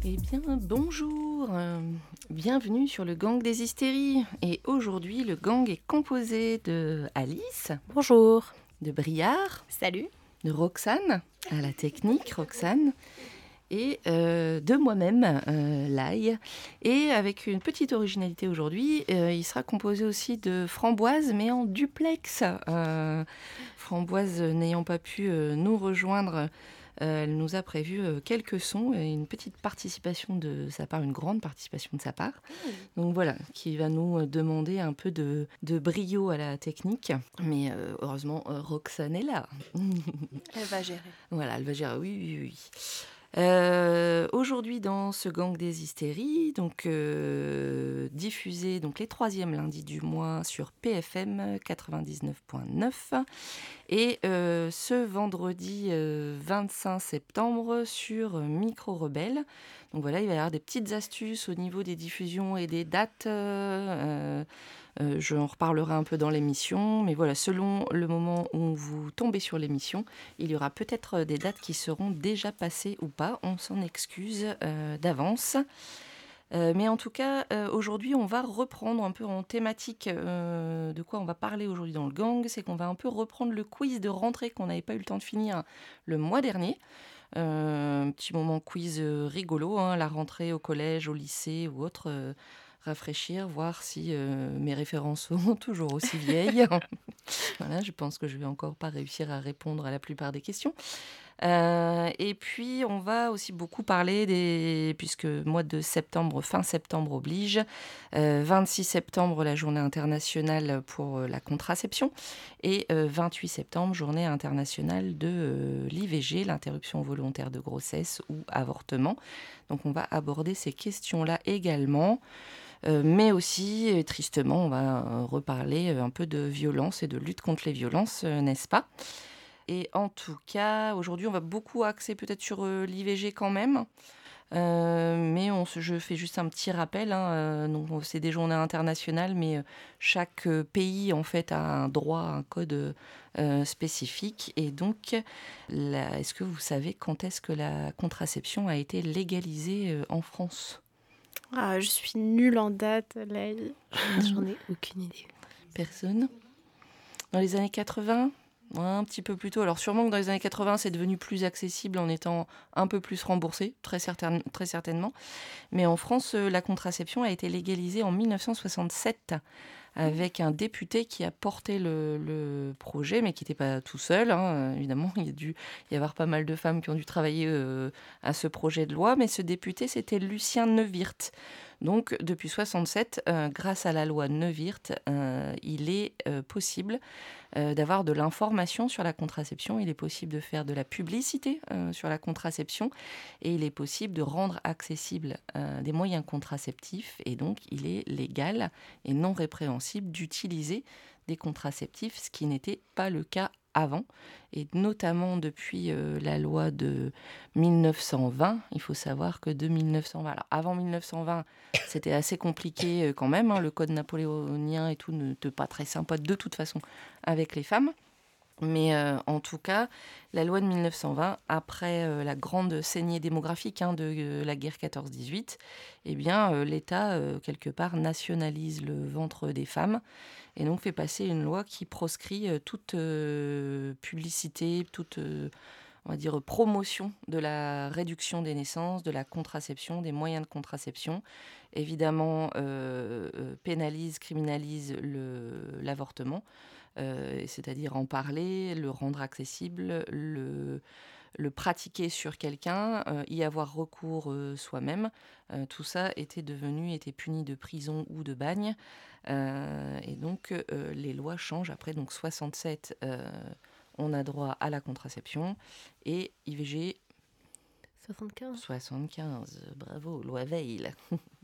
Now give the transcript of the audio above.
Eh bien, bonjour, bienvenue sur le gang des hystéries. Et aujourd'hui, le gang est composé de Alice, Bonjour. de Briard, Salut. de Roxane, à la technique, Roxane, et de moi-même, Laï. Et avec une petite originalité aujourd'hui, il sera composé aussi de Framboise, mais en duplex. Framboise n'ayant pas pu nous rejoindre, elle nous a prévu quelques sons et une petite participation de sa part, une grande participation de sa part. Donc voilà, qui va nous demander un peu de brio à la technique. Mais heureusement, Roxane est là. Elle va gérer. Voilà, elle va gérer, oui, oui, oui. Aujourd'hui dans ce gang des hystéries, donc diffusé donc les troisièmes lundis du mois sur PFM 99.9 et ce vendredi 25 septembre sur Micro Rebelle. Donc voilà, il va y avoir des petites astuces au niveau des diffusions et des dates. J'en reparlerai un peu dans l'émission, mais voilà, selon le moment où vous tombez sur l'émission, il y aura peut-être des dates qui seront déjà passées ou pas. On s'en excuse d'avance. Mais en tout cas, aujourd'hui, on va reprendre un peu en thématique de quoi on va parler aujourd'hui dans le gang. C'est qu'on va un peu reprendre le quiz de rentrée qu'on n'avait pas eu le temps de finir le mois dernier. Un petit moment quiz rigolo, hein, la rentrée au collège, au lycée ou autre. Rafraîchir, voir si mes références sont toujours aussi vieilles. Voilà, je pense que je vais encore pas réussir à répondre à la plupart des questions. Et puis, on va aussi beaucoup parler puisque mois de septembre, fin septembre oblige, 26 septembre, la journée internationale pour la contraception, et 28 septembre, journée internationale de l'IVG, l'interruption volontaire de grossesse ou avortement. Donc, on va aborder ces questions-là également. Mais aussi, tristement, on va reparler un peu de violence et de lutte contre les violences, n'est-ce pas ? Et en tout cas, aujourd'hui, on va beaucoup axer peut-être sur l'IVG quand même. Mais je fais juste un petit rappel, hein, donc c'est des journées internationales, mais chaque pays en fait a un droit, un code spécifique. Et donc, est-ce que vous savez quand est-ce que la contraception a été légalisée en France ? Ah, je suis nulle en date, là. J'en ai aucune idée. Personne ? Dans les années 80 ? Ouais, un petit peu plus tôt. Alors sûrement que dans les années 80, c'est devenu plus accessible en étant un peu plus remboursé, très certainement. Mais en France, la contraception a été légalisée en 1967 avec un député qui a porté le projet, mais qui n'était pas tout seul, hein, évidemment. Il y a dû y avoir pas mal de femmes qui ont dû travailler à ce projet de loi, mais ce député, c'était Lucien Neuwirth. Donc, depuis 67, grâce à la loi Neuwirth, il est possible d'avoir de l'information sur la contraception, il est possible de faire de la publicité sur la contraception et il est possible de rendre accessibles des moyens contraceptifs et donc il est légal et non répréhensible d'utiliser des contraceptifs, ce qui n'était pas le cas avant, et notamment depuis la loi de 1920. Il faut savoir que de 1920, alors avant 1920, c'était assez compliqué quand même, hein, le code napoléonien et tout n'était pas très sympa de toute façon avec les femmes. Mais en tout cas, la loi de 1920, après la grande saignée démographique de la guerre 14-18, eh bien, l'État, quelque part, nationalise le ventre des femmes et donc fait passer une loi qui proscrit toute publicité, toute, on va dire, promotion de la réduction des naissances, de la contraception, des moyens de contraception. Évidemment, pénalise, criminalise l'avortement. C'est-à-dire en parler, le rendre accessible, le pratiquer sur quelqu'un, y avoir recours soi-même. Tout ça était puni de prison ou de bagne. Et donc, les lois changent. Après, donc 67, on a droit à la contraception. Et IVG, 75. 75. Bravo, loi Veil.